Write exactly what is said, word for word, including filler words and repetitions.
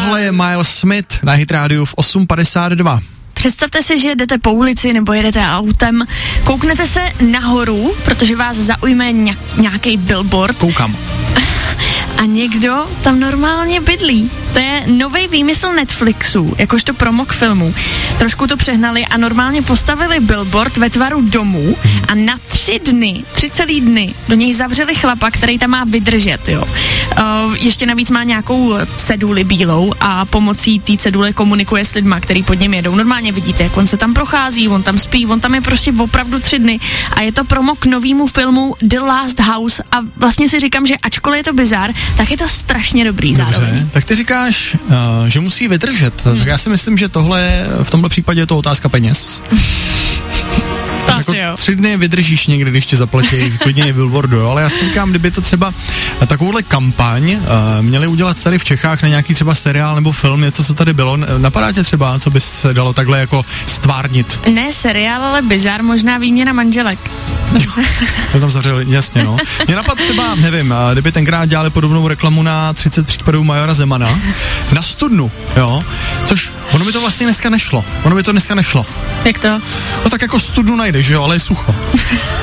Tohle je Miles Smith na Hit Radio v osm padesát dva. Představte si, že jdete po ulici nebo jedete autem, kouknete se nahoru, protože vás zaujme nějaký billboard. Koukám. A někdo tam normálně bydlí. To je nový výmysl Netflixu, jakožto promo k filmu. Trošku to přehnali a normálně postavili billboard ve tvaru domu a na tři dny, tři celý dny do něj zavřeli chlapa, který tam má vydržet, jo. Uh, ještě navíc má nějakou ceduli bílou a pomocí té cedule komunikuje s lidma, který pod něm jedou. Normálně vidíte, jak on se tam prochází, on tam spí, on tam je prostě opravdu tři dny a je to promo k novému filmu The Last House a vlastně si říkám, že ačkoliv je to bizár, tak je to strašně dobrý zároveň. Dobře, tak ty říkáš, uh, že musí vydržet, hmm. tak já si myslím, že tohle, v tomhle případě je to otázka peněz. To asi jako jo. Tři dny vydržíš někdy, když tě zaplatí klidně billboardu, jo? Ale já si říkám, kdyby to třeba takovouhle kampaň uh, měli udělat tady v Čechách na nějaký třeba seriál nebo film, něco, co tady bylo, napadá tě třeba, co by se dalo takhle jako stvárnit? Ne seriál, ale bizár, možná výměna manželek. To tam zavřeli, jasně, no. Mě napad třeba, nevím, kdyby tenkrát dělali podobnou reklamu na třicet případů Majora Zemana, na Studnu, jo, což ono by to vlastně dneska nešlo, ono by to dneska nešlo. Jak to? No tak jako Studnu najdeš, jo, ale je sucho.